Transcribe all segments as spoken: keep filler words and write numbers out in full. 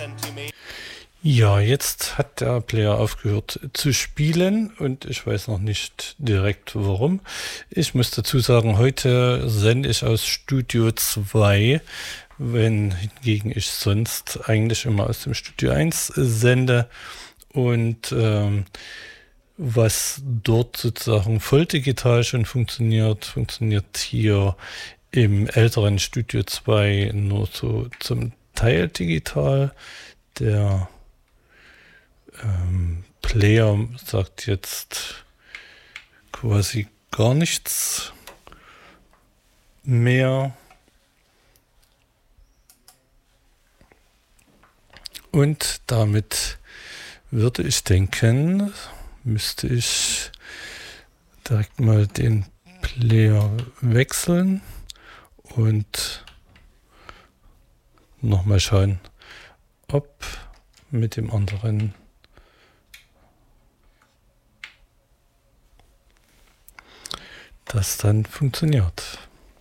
Ja, jetzt hat der Player aufgehört zu spielen und ich weiß noch nicht direkt warum. Ich muss dazu sagen, heute sende ich aus Studio zwei, wenn hingegen ich sonst eigentlich immer aus dem Studio eins sende. Und ähm, was dort sozusagen voll digital schon funktioniert, funktioniert hier im älteren Studio zwei nur so zum Teil digital. Der ähm, Player sagt jetzt quasi gar nichts mehr. Und damit würde ich denken, müsste ich direkt mal den Player wechseln und nochmal schauen, ob mit dem anderen das dann funktioniert.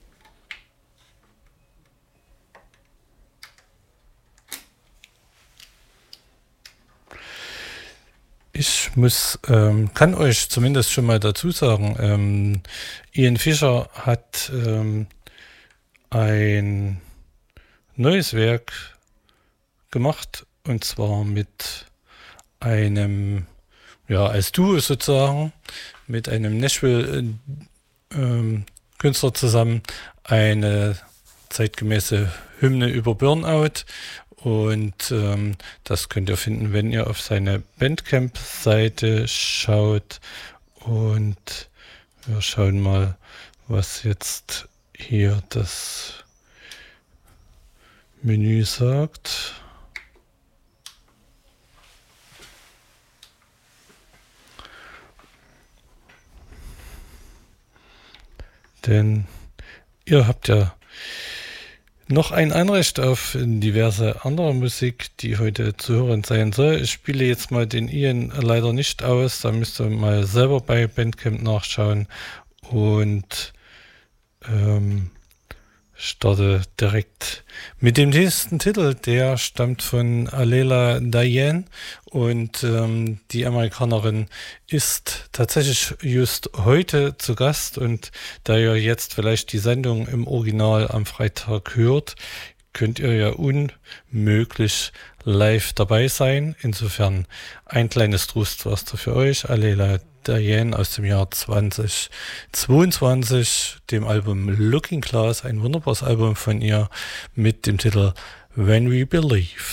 Ich muss, ähm, kann euch zumindest schon mal dazu sagen, ähm, Ian Fischer hat ähm, ein neues Werk gemacht und zwar mit einem, ja, als Duo sozusagen, mit einem Nashville ähm, Künstler zusammen, eine zeitgemäße Hymne über Burnout. Und ähm, das könnt ihr finden, wenn ihr auf seine Bandcamp-Seite schaut. Und wir schauen mal, was jetzt hier das Menü sagt. Denn ihr habt ja noch ein Anrecht auf diverse andere Musik, die heute zu hören sein soll. Ich spiele jetzt mal den Ian leider nicht aus. Da müsst ihr mal selber bei Bandcamp nachschauen und ähm, starte direkt mit dem nächsten Titel. Der stammt von Alela Diane und ähm, die Amerikanerin ist tatsächlich just heute zu Gast und da ihr jetzt vielleicht die Sendung im Original am Freitag hört, könnt ihr ja unmöglich live dabei sein. Insofern ein kleines Trostpflaster für euch. Alela Diane aus dem Jahr zwanzig zweiundzwanzig, dem Album Looking Glass, ein wunderbares Album von ihr mit dem Titel When We Believe.